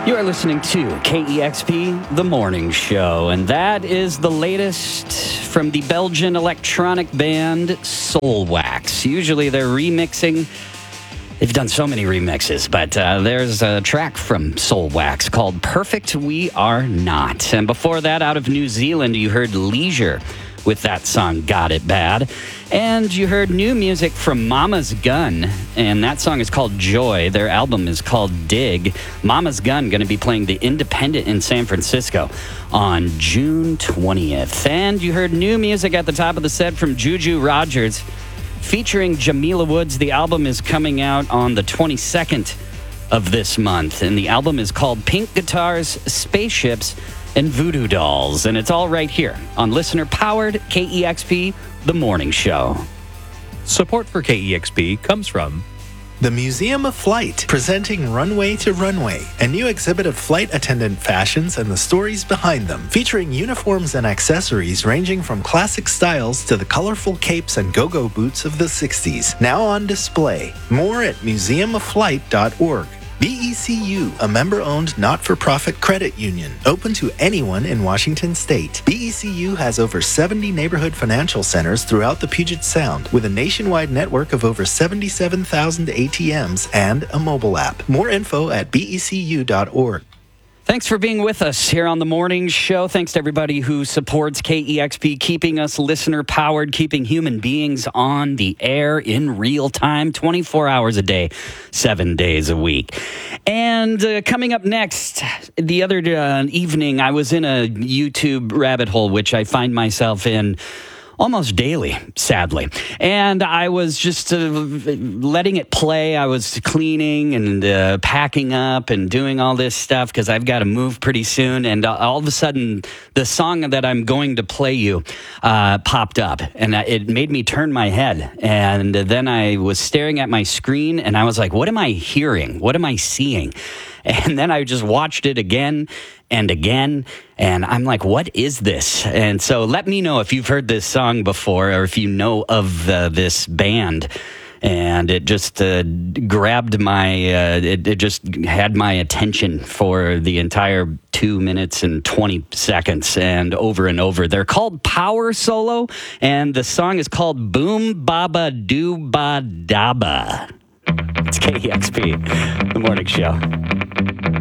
You are listening to KEXP, The Morning Show, and that is the latest from the Belgian electronic band Soulwax. Usually they're remixing. They've done so many remixes, but there's a track from Soulwax called Perfect We Are Not. And before that, out of New Zealand, you heard Leisure with that song Got It Bad. And you heard new music from Mama's Gun, and that song is called Joy. Their album is called Dig. Mama's Gun going to be playing the Independent in San Francisco on June 20th. And you heard new music at the top of the set from Juju Rogers featuring Jamila Woods. The album is coming out on the 22nd of this month, and the album is called Pink Guitars, Spaceships, and Voodoo Dolls, and it's all right here on listener-powered KEXP, The Morning Show. Support for KEXP comes from the Museum of Flight, presenting Runway to Runway, a new exhibit of flight attendant fashions and the stories behind them, featuring uniforms and accessories ranging from classic styles to the colorful capes and go-go boots of the 60s. Now on display. More at museumofflight.org. BECU, a member-owned not-for-profit credit union, open to anyone in Washington State. BECU has over 70 neighborhood financial centers throughout the Puget Sound, with a nationwide network of over 77,000 ATMs and a mobile app. More info at becu.org. Thanks for being with us here on The Morning Show. Thanks to everybody who supports KEXP, keeping us listener-powered, keeping human beings on the air in real time, 24 hours a day, 7 days a week. And coming up next, the other evening, I was in a YouTube rabbit hole, which I find myself in almost daily, sadly. And I was just letting it play. I was cleaning and packing up and doing all this stuff because I've got to move pretty soon. And all of a sudden, the song that I'm going to play you popped up. And it made me turn my head. And then I was staring at my screen and I was like, what am I hearing? What am I seeing? And then I just watched it again and again, and I'm like, what is this? And so let me know if you've heard this song before or if you know of this band. And it just grabbed my, it just had my attention for the entire 2 minutes and 20 seconds and over. They're called Power Solo, and the song is called Boom Baba Doo Ba Daba. It's KEXP, The Morning Show.